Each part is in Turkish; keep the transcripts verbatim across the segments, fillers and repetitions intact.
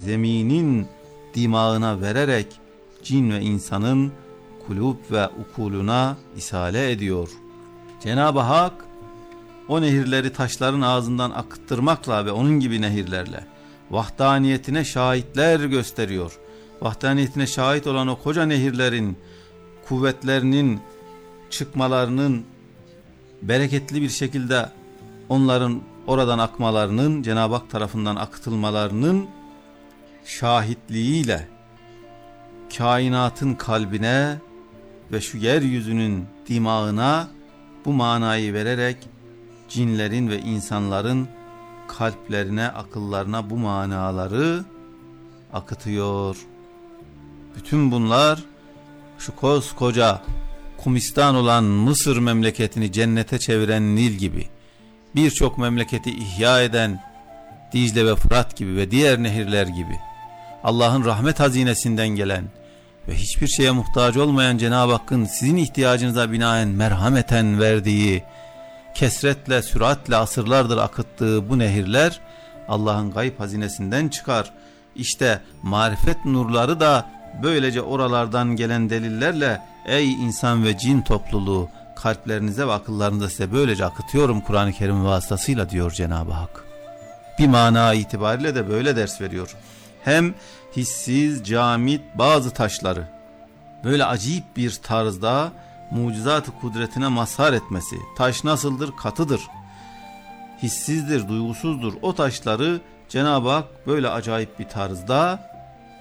zeminin dimağına vererek cin ve insanın kulüp ve ukuluna isale ediyor. Cenab-ı Hak o nehirleri taşların ağzından akıttırmakla ve onun gibi nehirlerle vahdaniyetine şahitler gösteriyor. Vahdaniyetine şahit olan o koca nehirlerin kuvvetlerinin çıkmalarının, bereketli bir şekilde onların oradan akmalarının, Cenab-ı Hak tarafından akıtılmalarının şahitliğiyle kainatın kalbine ve şu yeryüzünün dimağına bu manayı vererek cinlerin ve insanların kalplerine, akıllarına bu manaları akıtıyor. Bütün bunlar şu koskoca kumistan olan Mısır memleketini cennete çeviren Nil gibi, birçok memleketi ihya eden Dicle ve Fırat gibi ve diğer nehirler gibi, Allah'ın rahmet hazinesinden gelen ve hiçbir şeye muhtaç olmayan Cenab-ı Hakk'ın sizin ihtiyacınıza binaen merhameten verdiği, kesretle, süratle asırlardır akıttığı bu nehirler Allah'ın gayb hazinesinden çıkar. İşte marifet nurları da böylece oralardan gelen delillerle ey insan ve cin topluluğu, kalplerinize ve akıllarınıza size böylece akıtıyorum Kur'an-ı Kerim vasıtasıyla diyor Cenab-ı Hak. Bir mana itibariyle de böyle ders veriyor. Hem hissiz, camit bazı taşları böyle acayip bir tarzda mucizat-ı kudretine mazhar etmesi. Taş nasıldır? Katıdır. Hissizdir, duygusuzdur. O taşları Cenab-ı Hak böyle acayip bir tarzda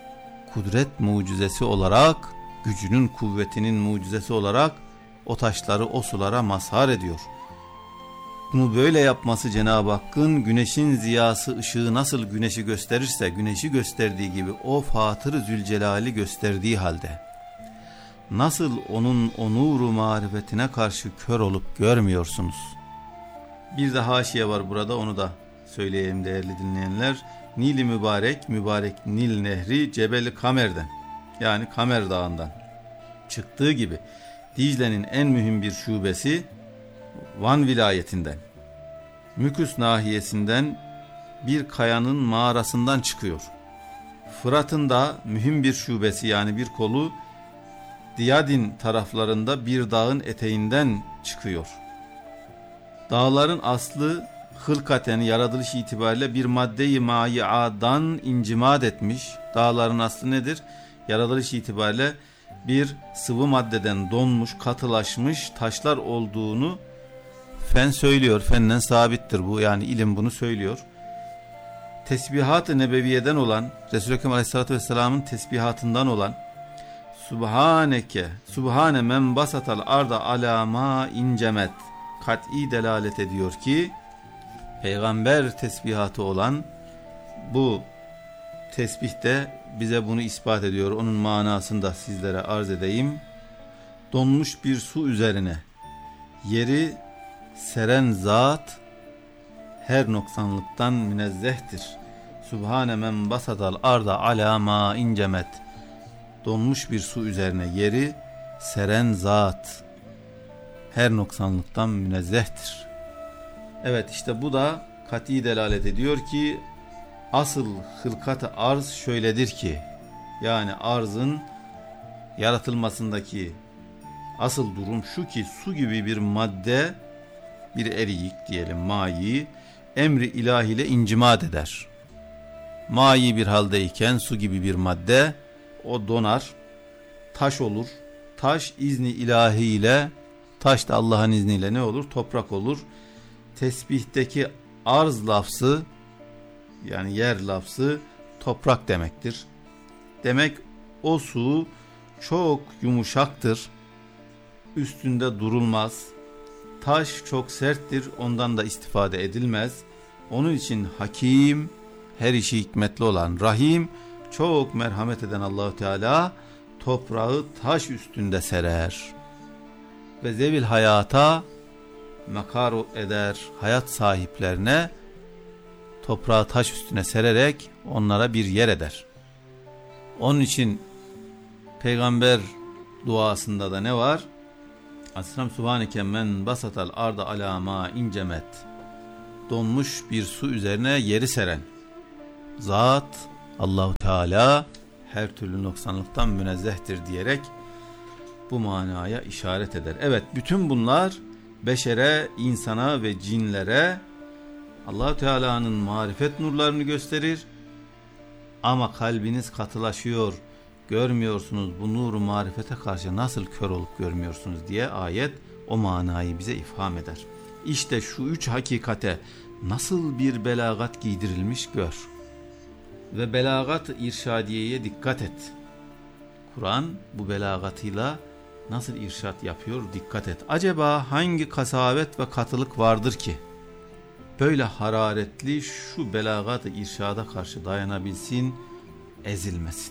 kudret mucizesi olarak, gücünün, kuvvetinin mucizesi olarak o taşları o sulara mazhar ediyor. Bunu böyle yapması Cenab-ı Hakk'ın güneşin ziyası, ışığı nasıl güneşi gösterirse, güneşi gösterdiği gibi o Fatır-ı Zülcelal'i gösterdiği halde nasıl onun o nuru marifetine karşı kör olup görmüyorsunuz? Bir de haşiye var burada, onu da söyleyeyim değerli dinleyenler. Nil-i mübarek, mübarek Nil Nehri Cebel-i Kamer'den, yani Kamer Dağı'ndan çıktığı gibi Dicle'nin en mühim bir şubesi Van vilayetinden, Müküs nahiyesinden bir kayanın mağarasından çıkıyor. Fırat'ın da mühim bir şubesi, yani bir kolu Diyadin taraflarında bir dağın eteğinden çıkıyor. Dağların aslı hılkaten, yaratılış itibariyle bir madde-i mai'adan incimad etmiş. Dağların aslı nedir? Yaratılış itibariyle bir sıvı maddeden donmuş, katılaşmış taşlar olduğunu fen söylüyor. Fenden sabittir bu, yani ilim bunu söylüyor. Tesbihat-ı nebeviyeden olan, Resul-i Ekrem Aleyhisselatü Vesselam'ın tesbihatından olan Subhaneke, Subhane men basatal arda ala ma incemet kat'i delalet ediyor ki peygamber tesbihatı olan bu tesbih de bize bunu ispat ediyor. Onun manasını da sizlere arz edeyim. Donmuş bir su üzerine yeri seren zat her noksanlıktan münezzehtir. Subhane men basatal arda ala ma incemet. Donmuş bir su üzerine yeri seren zat her noksanlıktan münezzehtir. Evet, işte bu da kat'i delalet ediyor ki asıl hılkat-ı arz şöyledir ki, yani arzın yaratılmasındaki asıl durum şu ki su gibi bir madde, bir eriyik diyelim, mayi emri ilahiyle incimad eder. Mayi bir haldeyken su gibi bir madde o donar, taş olur. Taş izni ilahiyle, taş da Allah'ın izniyle ne olur? Toprak olur. Tesbihteki arz lafzı, yani yer lafzı toprak demektir. Demek o su çok yumuşaktır, üstünde durulmaz. Taş çok serttir, ondan da istifade edilmez. Onun için Hakim, her işi hikmetli olan Rahim, çok merhamet eden Allahu Teala toprağı taş üstünde serer ve zevil hayata makar eder, hayat sahiplerine toprağı taş üstüne sererek onlara bir yer eder. Onun için peygamber duasında da ne var? Aleyhisselam Subhaneke men basatal arda ala ma incemet. Donmuş bir su üzerine yeri seren zat Allahu Teala her türlü noksanlıktan münezzehtir diyerek bu manaya işaret eder. Evet, bütün bunlar beşere, insana ve cinlere Allah-u Teala'nın marifet nurlarını gösterir. Ama kalbiniz katılaşıyor, görmüyorsunuz, bu nuru marifete karşı nasıl kör olup görmüyorsunuz diye ayet o manayı bize ifham eder. İşte şu üç hakikate nasıl bir belagat giydirilmiş gör. Ve belagat irşadiyeye dikkat et. Kur'an bu belagatıyla nasıl irşat yapıyor, dikkat et. Acaba hangi kasavet ve katılık vardır ki böyle hararetli şu belagat-ı irşada karşı dayanabilsin, ezilmesin?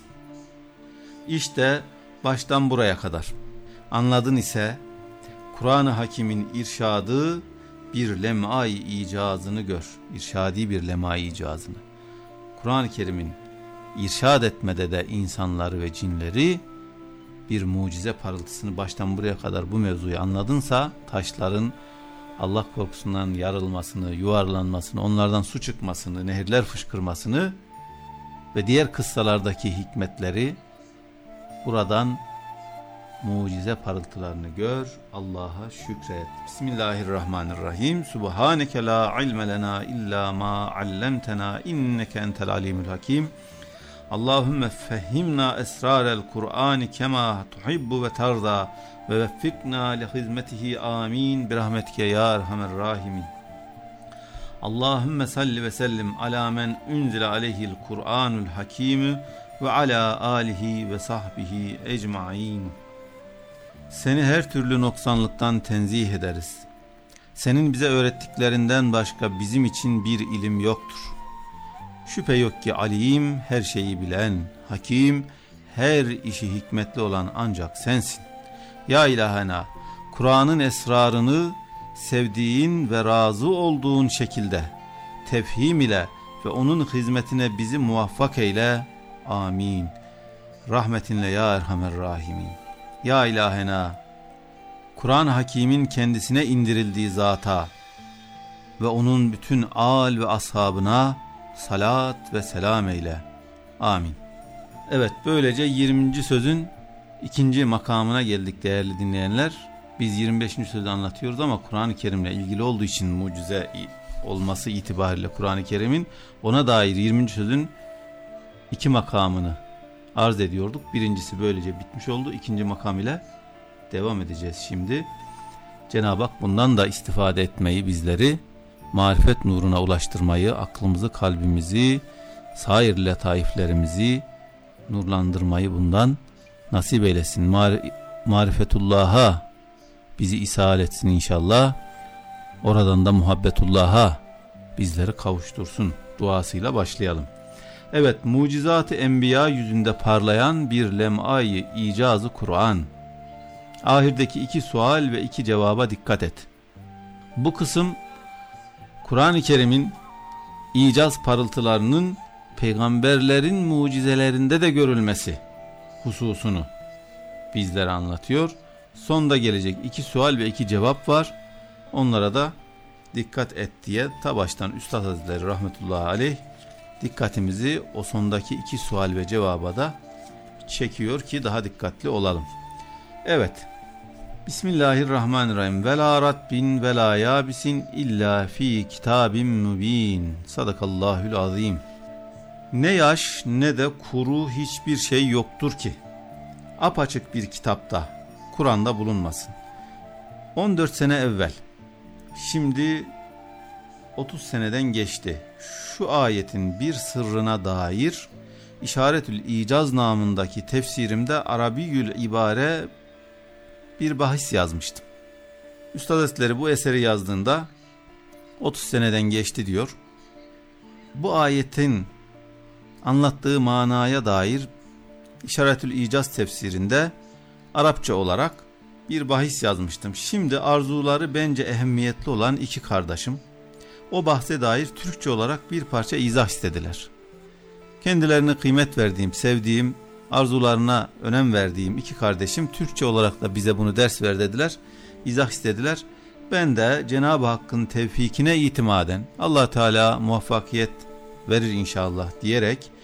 İşte baştan buraya kadar anladın ise Kur'an-ı Hakim'in irşadı bir lem'ai icazını gör. İrşadi bir lem'ai icazını. Kur'an-ı Kerim'in irşad etmede de insanları ve cinleri bir mucize parıltısını baştan buraya kadar bu mevzuyu anladınsa taşların Allah korkusundan yarılmasını, yuvarlanmasını, onlardan su çıkmasını, nehirler fışkırmasını ve diğer kıssalardaki hikmetleri buradan mucize parıltılarını gör, Allah'a şükret. Bismillahirrahmanirrahim. Subhaneke la ilme lena illa ma allamtena inneke entel alimul hakim. Allahümme fehhimna esrarel Kur'an kema tuhibbu ve tarda ve veffikna li hizmetihi amin birahmetike ya erhamer rahimin. Allahümme salli ve sellim ala men unzile aleyhil Kur'anul hakim ve ala alihi ve sahbihi ecmain. Seni her türlü noksanlıktan tenzih ederiz. Senin bize öğrettiklerinden başka bizim için bir ilim yoktur. Şüphe yok ki alim, her şeyi bilen, hakim, her işi hikmetli olan ancak sensin. Ya ilahena, Kur'an'ın esrarını sevdiğin ve razı olduğun şekilde tefhim ile ve onun hizmetine bizi muvaffak eyle. Amin. Rahmetinle ya erhamer rahimin. Ya ilahena, Kur'an-ı Hakim'in kendisine indirildiği zata ve onun bütün âl ve ashabına salat ve selam eyle. Amin. Evet, böylece yirminci sözün ikinci makamına geldik değerli dinleyenler. Biz yirmi beşinci sözü anlatıyoruz ama Kur'an-ı Kerim'le ilgili olduğu için mucize olması itibariyle Kur'an-ı Kerim'in ona dair yirminci sözün iki makamını arz ediyorduk. Birincisi böylece bitmiş oldu. İkinci makam ile devam edeceğiz şimdi. Cenab-ı Hak bundan da istifade etmeyi, bizleri marifet nuruna ulaştırmayı, aklımızı, kalbimizi, sair letaiflerimizi nurlandırmayı bundan nasip eylesin. Mar- marifetullah'a bizi ishal etsin inşallah. Oradan da muhabbetullah'a bizleri kavuştursun duasıyla başlayalım. Evet, mucizat-ı enbiya yüzünde parlayan bir lem'ayı icazı Kur'an. Ahirdeki iki sual ve iki cevaba dikkat et. Bu kısım Kur'an-ı Kerim'in icaz parıltılarının peygamberlerin mucizelerinde de görülmesi hususunu bizlere anlatıyor. Sonda gelecek iki sual ve iki cevap var. Onlara da dikkat et diye ta baştan Üstad Hazretleri rahmetullahi aleyh dikkatimizi o sondaki iki sual ve cevaba da çekiyor ki daha dikkatli olalım. Evet. Bismillahirrahmanirrahim. Ve la rabbin ve la yabisin illa fi kitabim mübin. Sadakallahül azim. Ne yaş ne de kuru hiçbir şey yoktur ki apaçık bir kitapta, Kur'an'da bulunmasın. on dört sene evvel, şimdi otuz seneden geçti. Şu ayetin bir sırrına dair İşaretül İcaz namındaki tefsirimde Arabiyül İbare bir bahis yazmıştım. Üstad Hazretleri bu eseri yazdığında otuz seneden geçti diyor. Bu ayetin anlattığı manaya dair İşaretül İcaz tefsirinde Arapça olarak bir bahis yazmıştım. Şimdi arzuları bence ehemmiyetli olan iki kardeşim o bahse dair Türkçe olarak bir parça izah istediler. Kendilerine kıymet verdiğim, sevdiğim, arzularına önem verdiğim iki kardeşim Türkçe olarak da bize bunu ders ver dediler, izah istediler. Ben de Cenab-ı Hakk'ın tevfikine itimaden Allah Teala muvaffakiyet verir inşallah diyerek